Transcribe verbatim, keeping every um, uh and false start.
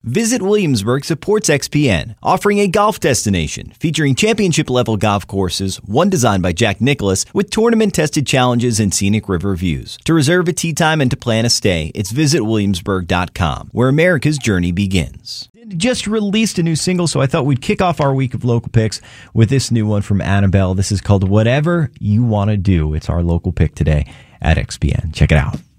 Visit Williamsburg supports X P N, offering a golf destination featuring championship-level golf courses, one designed by Jack Nicklaus, with tournament-tested challenges and scenic river views. To reserve a tee time and to plan a stay, it's visit williamsburg dot com, where America's journey begins. Just released a new single, so I thought we'd kick off our week of local picks with this new one from Annabelle. This is called Whatever You Want to Do. It's our local pick today at X P N. Check it out.